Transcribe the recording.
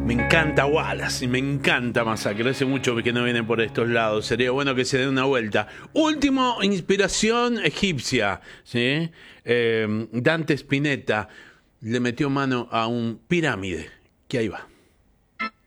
Me encanta Wallace y me encanta Masacre. Hace mucho que no viene por estos lados. Sería bueno que se dé una vuelta. Último, inspiración egipcia, ¿sí? Dante Spinetta le metió mano a un pirámide. Que ahí va.